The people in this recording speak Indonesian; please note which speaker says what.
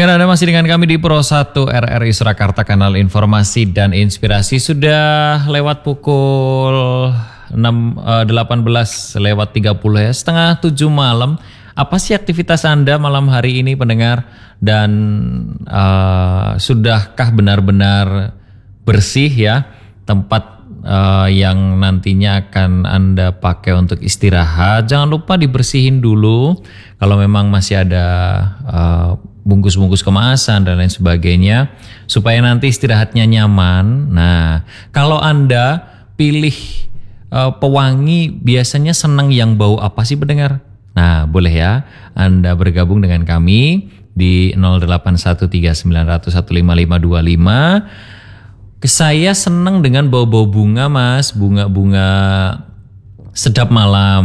Speaker 1: Pendengar, Anda masih dengan kami di Pro 1 RRI Surakarta, kanal informasi dan inspirasi. Sudah lewat pukul 18 lewat 30 ya, setengah 7 malam. Apa sih aktivitas Anda malam hari ini, pendengar? Dan sudahkah benar-benar bersih ya tempat yang nantinya akan Anda pakai untuk istirahat? Jangan lupa dibersihin dulu. Kalau memang masih ada bungkus-bungkus kemasan dan lain sebagainya, supaya nanti istirahatnya nyaman. Nah, kalau Anda pilih pewangi, biasanya senang yang bau apa sih, pendengar? Nah, boleh ya Anda bergabung dengan kami di 081390015525. Saya senang dengan bau-bau bunga, Mas, bunga-bunga sedap malam.